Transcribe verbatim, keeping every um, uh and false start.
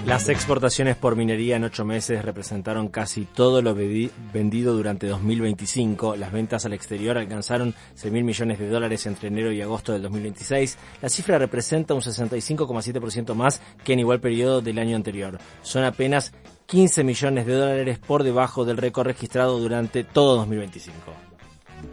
Las exportaciones por minería en ocho meses representaron casi todo lo vendido durante dos mil veinticinco. Las ventas al exterior alcanzaron seis mil millones de dólares entre enero y agosto del dos mil veintiséis. La cifra representa un sesenta y cinco coma siete por ciento más que en igual periodo del año anterior. Son apenas quince millones de dólares por debajo del récord registrado durante todo dos mil veinticinco.